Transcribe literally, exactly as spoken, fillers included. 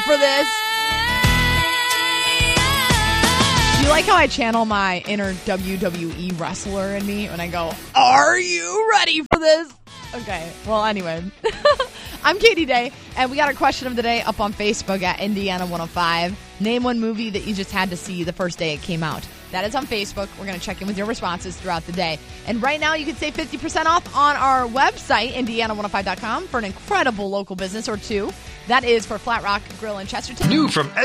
for this? Do you like how I channel my inner W W E wrestler in me when I go, are you ready for this? Okay, well, anyway. I'm Katie Day, and we got a question of the day up on Facebook at Indiana one oh five. Name one movie that you just had to see the first day it came out. That is on Facebook. We're going to check in with your responses throughout the day. And right now, you can save fifty percent off on our website, indiana one oh five dot com, for an incredible local business or two. That is for Flat Rock Grill in Chesterton. New from